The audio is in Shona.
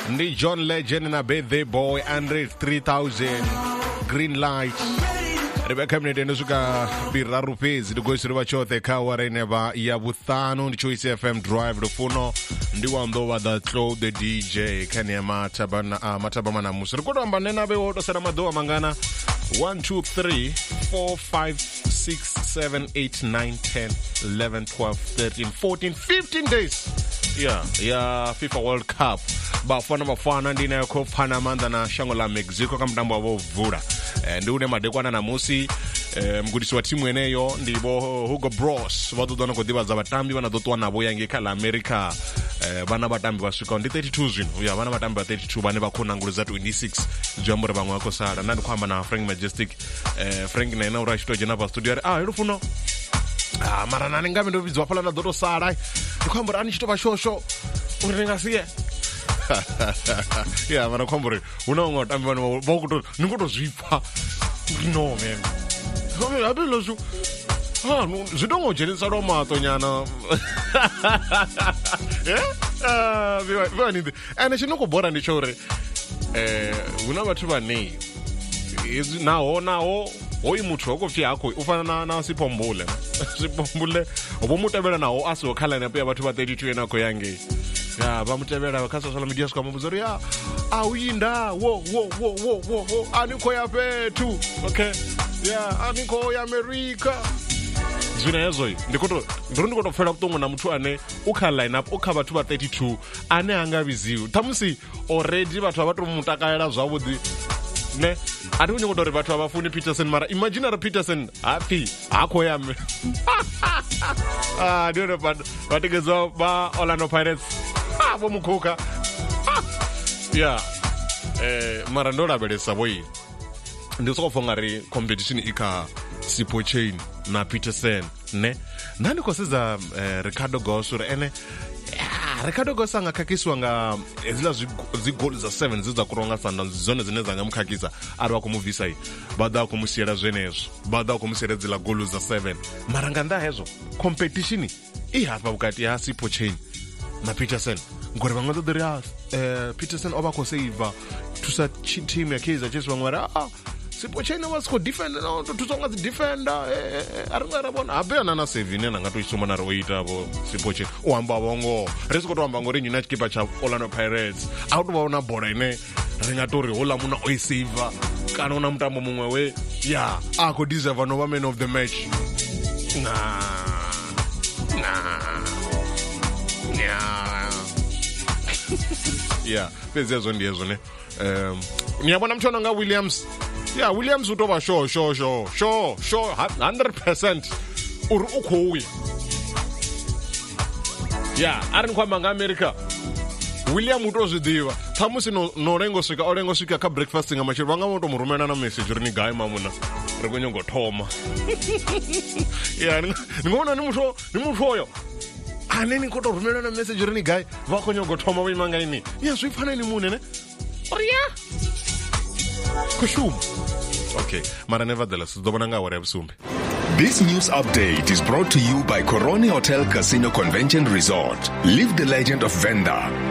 Ndi John Legend na Birthday Boy Andre 3000 Green Light Rebecca Mnete nsuka biraru pezi Dugoisiriwa chote kaware neba ya buthano Ndi Choice FM Drive Rufuno Ndi wamdowa the Throw the DJ Kenya matabamana musa Rukoto ambanena be woto saramadoa mangana 1, 2, 3, 4, 5, 6, 7, 8, 9, 10, 11, 12, 13, 14, 15 days Yeah, FIFA World Cup Bafana ndina yako Panamanda na shango la Mexico kama mtambo wavo vura Ndi une madekwana na musi mgudisi wa timu eneyo Ndibo Hugo Bros Wadu dono kodiba za batambi Wana dotu wana boya ngeka la Amerika Bana batambi wa suka Ndi 32 zinu Bana batambi wa 32 Bane bakuna ngulu za 26 Jambure bangu wako sada Nandi kwa na Frank Majestic Frank na ina urashito jenapa studio Irufuno mara nani ngami ndo vizwa pala na dodo sada Ndikwambura ani chitoba shosho Urinengasiye Yeah, man, come on. I'm going to go to Zipa. No, man. I don't know. No, you don't want to say Matonyana. Yeah? And I should not go born on the show. We never try a name. Is now, Oi Mutroko Fiaco, Ufana Sipombole. Sipombole, Omutabera now, also Kalan appear about 32 and Koyangi. Yeah, bamutebera bakasa sala media kwa mabuzuri awinda wo aniko ya petu okay yeah aniko ya America zina yazo ndikoto fela kutongo na mtu ane ukha line up ukha bathu ba 32 ane anga biziwe tamusi already bathu abato mutakaela zwabudi ne ati unye kodori bathu abafuni Peterson mara imagine Peterson afi akho yami ndiyo batigezwa ba Orlando Pirates bomukuka yeah marandora belesa boy ndiso fongari competition ika Sipo Chain na Peterson ne nani kosiza Ricardo Gosura ene Ricardo Gosanga kakiswa nga ezila zigoli za 7 ziza kuronga sanda zone zineza ngamkhakisa arwa kumuvisa hii bada kumusiyera zvenezo bada kumusiyera zila golu za 7 maranganda hezo competition ihapa bukati ya Sipo Chain na Peterson ngore bangodo dira Peterson obako save tusa team ya Kaizer Chiefs bangwara Sipo Chain was ko defender no tusonga defender arungara bona abena na save nena ngato isuma na roita bo Sipo Chain oamba bongo resko to amba ngore United keeper cha Orlando Pirates out bona bola ine ringatori hola muna oi save kana una mtambo mumwe we yeah ako deserve no man of the match yeah pezezo ndiyezo ne niyabona mthono nga Williams yeah Williams utoba sure 100% ukhowe yeah arin kwamba nga America William utozidiwa thamusi no rengo sika ka breakfast nga machiro banga moto murumena na message rini guy mamuna rekonyo ngothoma yeah ngona ni muthoyo aneni koto rumela na message rini guy vakonyo gothoma wimanga ini yes wifana ni mune ne oriya kushum okay mara nevertheless dobonanga ware busumbe. This news update is brought to you by Coroni Hotel Casino Convention Resort. Live the legend of Venda.